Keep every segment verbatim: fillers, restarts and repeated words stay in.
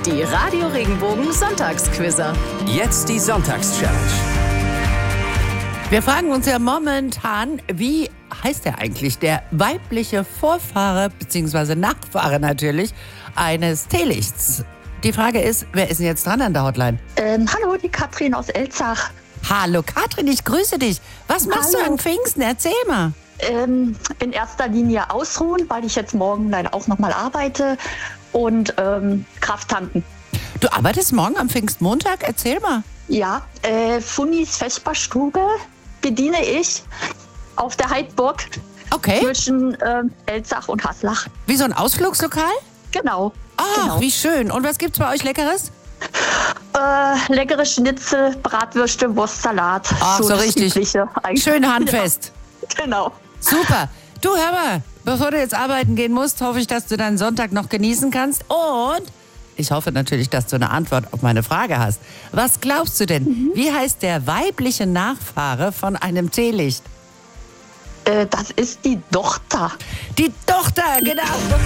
Die Radio Regenbogen Sonntagsquizzer. Jetzt die Sonntagschallenge. Wir fragen uns ja momentan, wie heißt der eigentlich, der weibliche Vorfahre bzw. Nachfahre natürlich eines Teelichts? Die Frage ist, wer ist denn jetzt dran an der Hotline? Ähm, hallo, die Katrin aus Elzach. Hallo Katrin, ich grüße dich. Was machst Hallo. du an Pfingsten? Erzähl mal. Ähm, in erster Linie ausruhen, weil ich jetzt morgen leider auch nochmal arbeite und ähm, Kraft tanken. Du arbeitest morgen am Pfingstmontag? Erzähl mal. Ja, äh, Funnis Vesperstube bediene ich auf der Heidburg Okay. zwischen ähm, Elzach und Haslach. Wie so ein Ausflugslokal? Genau. Ach, genau. wie schön. Und was gibt's bei euch Leckeres? Äh, leckere Schnitzel, Bratwürste, Wurstsalat. Ach, so das richtig. Übliche eigentlich. Schön handfest. Ja, genau. Super. Du, hör mal, bevor du jetzt arbeiten gehen musst, hoffe ich, dass du deinen Sonntag noch genießen kannst. Und ich hoffe natürlich, dass du eine Antwort auf meine Frage hast. Was glaubst du denn? Mhm. Wie heißt der weibliche Nachfahre von einem Teelicht? Äh, das ist die Tochter. Die Tochter, genau.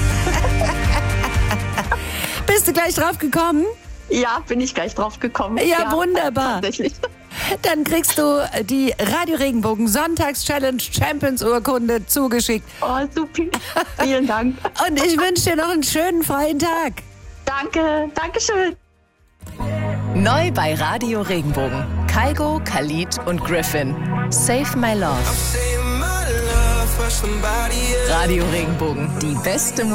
Bist du gleich drauf gekommen? Ja, bin ich gleich drauf gekommen. Ja, wunderbar. Tatsächlich. Dann kriegst du die Radio Regenbogen Sonntags-Challenge Champions Urkunde zugeschickt. Oh, super. Vielen Dank. Und ich wünsche dir noch einen schönen freien Tag. Danke, Dankeschön. Neu bei Radio Regenbogen. Kaigo, Khalid und Griffin. Save My Love. Radio Regenbogen. Die beste